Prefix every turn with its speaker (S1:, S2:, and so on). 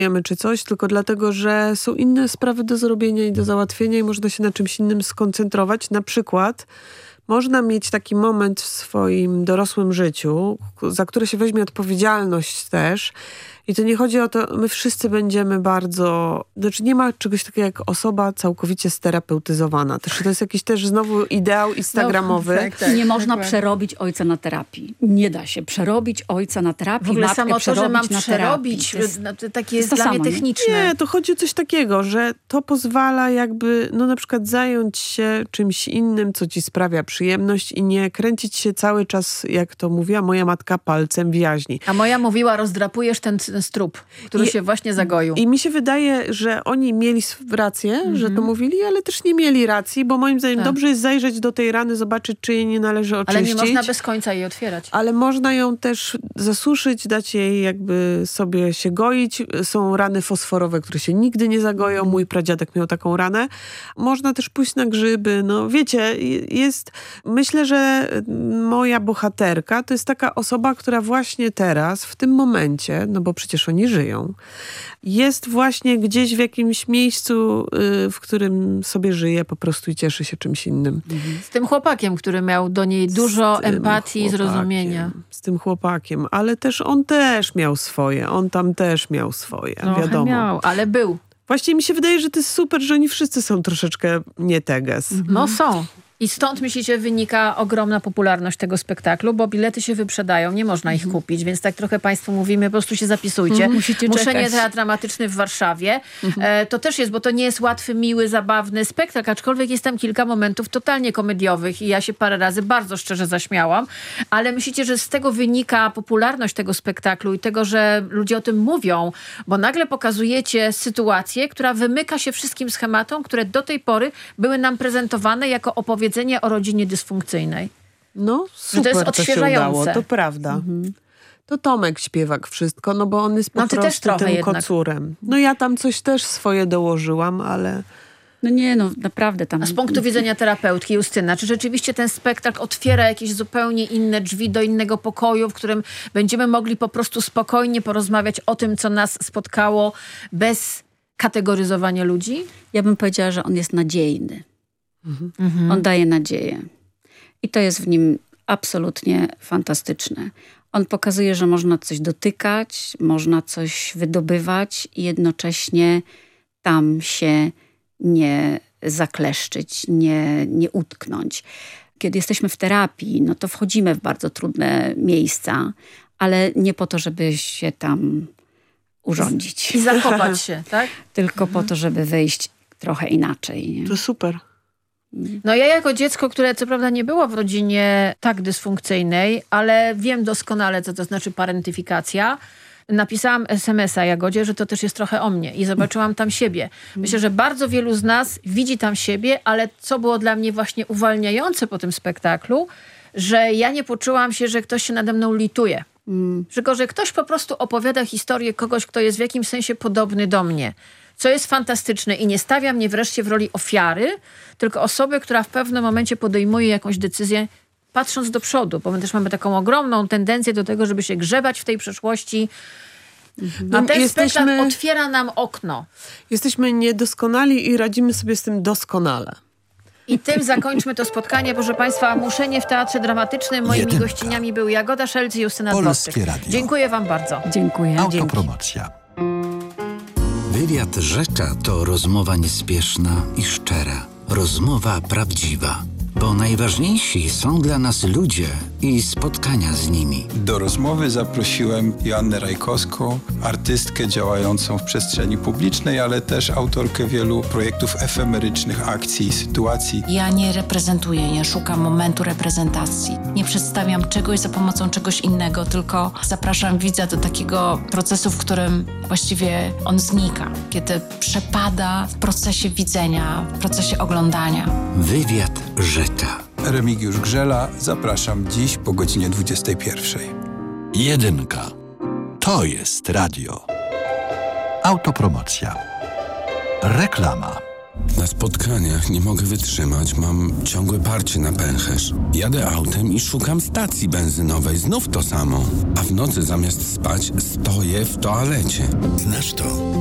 S1: czy coś, tylko dlatego, że są inne sprawy do zrobienia i do załatwienia i można się na czymś innym skoncentrować. Na przykład można mieć taki moment w swoim dorosłym życiu, za które się weźmie odpowiedzialność też. I to nie chodzi o to, my wszyscy będziemy bardzo... Znaczy nie ma czegoś takiego jak osoba całkowicie sterapeutyzowana. To jest jakiś też znowu ideał instagramowy.
S2: No, tak,
S3: nie można przerobić ojca na terapii. Nie da się przerobić ojca na terapii.
S2: W ogóle
S3: matkę
S2: samo to, że mam
S3: na
S2: przerobić, takie jest dla mnie techniczne.
S1: Nie, to chodzi o coś takiego, że to pozwala jakby, no na przykład zająć się czymś innym, co ci sprawia przyjemność i nie kręcić się cały czas, jak to mówiła moja matka, palcem w jaźni.
S2: A moja mówiła, rozdrapujesz ten strób, który się właśnie zagoił.
S1: I mi się wydaje, że oni mieli rację, że to mówili, ale też nie mieli racji, bo moim zdaniem dobrze jest zajrzeć do tej rany, zobaczyć, czy jej nie należy oczyścić.
S2: Ale nie można bez końca jej otwierać.
S1: Ale można ją też zasuszyć, dać jej jakby sobie się goić. Są rany fosforowe, które się nigdy nie zagoją. Mój pradziadek miał taką ranę. Można też pójść na grzyby. No wiecie, myślę, że moja bohaterka to jest taka osoba, która właśnie teraz, w tym momencie, no bo przecież oni żyją, jest właśnie gdzieś w jakimś miejscu, w którym sobie żyje po prostu i cieszy się czymś innym.
S2: Z tym chłopakiem, który miał do niej dużo empatii i zrozumienia.
S1: Z tym chłopakiem, ale też on też miał swoje. On tam też miał swoje, wiadomo.
S2: Miał, ale był.
S1: Właściwie mi się wydaje, że to jest super, że oni wszyscy są troszeczkę nie teges.
S2: No są. I stąd, myślicie, wynika ogromna popularność tego spektaklu, bo bilety się wyprzedają, nie można ich kupić, więc tak trochę państwu mówimy, po prostu się zapisujcie. Muszenie Teatr Dramatyczny w Warszawie. To też jest, bo to nie jest łatwy, miły, zabawny spektakl, aczkolwiek jest tam kilka momentów totalnie komediowych i ja się parę razy bardzo szczerze zaśmiałam, ale myślicie, że z tego wynika popularność tego spektaklu i tego, że ludzie o tym mówią, bo nagle pokazujecie sytuację, która wymyka się wszystkim schematom, które do tej pory były nam prezentowane jako opowiedzenie o rodzinie dysfunkcyjnej.
S1: No, super,
S2: to jest odświeżające.
S1: Się udało, to prawda. To Tomek Śpiewak wszystko, no bo on jest po prostu tym kocurem. No ja tam coś też swoje dołożyłam, ale...
S3: No nie, no naprawdę tam...
S2: A z punktu widzenia terapeutki, Justyna, czy rzeczywiście ten spektakl otwiera jakieś zupełnie inne drzwi do innego pokoju, w którym będziemy mogli po prostu spokojnie porozmawiać o tym, co nas spotkało, bez kategoryzowania ludzi?
S3: Ja bym powiedziała, że on jest nadziejny. On daje nadzieję. I to jest w nim absolutnie fantastyczne. On pokazuje, że można coś dotykać, można coś wydobywać i jednocześnie tam się nie zakleszczyć, nie utknąć. Kiedy jesteśmy w terapii, no to wchodzimy w bardzo trudne miejsca, ale nie po to, żeby się tam urządzić.
S2: I zakopać się, tak?
S3: Tylko po to, żeby wyjść trochę inaczej. Nie?
S1: To super.
S2: No ja jako dziecko, które co prawda nie było w rodzinie tak dysfunkcyjnej, ale wiem doskonale, co to znaczy parentyfikacja, napisałam SMS-a Jagodzie, że to też jest trochę o mnie i zobaczyłam tam siebie. Myślę, że bardzo wielu z nas widzi tam siebie, ale co było dla mnie właśnie uwalniające po tym spektaklu, że ja nie poczułam się, że ktoś się nade mną lituje. Tylko, że ktoś po prostu opowiada historię kogoś, kto jest w jakimś sensie podobny do mnie. Co jest fantastyczne i nie stawia mnie wreszcie w roli ofiary, tylko osoby, która w pewnym momencie podejmuje jakąś decyzję, patrząc do przodu, bo my też mamy taką ogromną tendencję do tego, żeby się grzebać w tej przeszłości. A ten spektakl otwiera nam okno.
S1: Jesteśmy niedoskonali i radzimy sobie z tym doskonale.
S2: I tym zakończmy to spotkanie. Proszę Państwa, Muszenie w Teatrze Dramatycznym. Moimi gościniami były Jagoda Szelc i Justyna Dworczyk. Dziękuję Wam bardzo.
S3: Dziękuję.
S4: Autopromocja. Wywiad Rzecza to rozmowa niespieszna i szczera. Rozmowa prawdziwa. Bo najważniejsi są dla nas ludzie i spotkania z nimi.
S5: Do rozmowy zaprosiłem Joannę Rajkowską, artystkę działającą w przestrzeni publicznej, ale też autorkę wielu projektów efemerycznych, akcji i sytuacji.
S6: Ja nie reprezentuję, nie szukam momentu reprezentacji. Nie przedstawiam czegoś za pomocą czegoś innego, tylko zapraszam widza do takiego procesu, w którym właściwie on znika. Kiedy przepada w procesie widzenia, w procesie oglądania.
S4: Wywiad Rzecza.
S5: Remigiusz Grzela, zapraszam dziś po godzinie 21.
S4: Jedynka. To jest radio. Autopromocja. Reklama.
S7: Na spotkaniach nie mogę wytrzymać, mam ciągłe parcie na pęcherz. Jadę autem i szukam stacji benzynowej, znów to samo. A w nocy zamiast spać stoję w toalecie.
S4: Znasz to?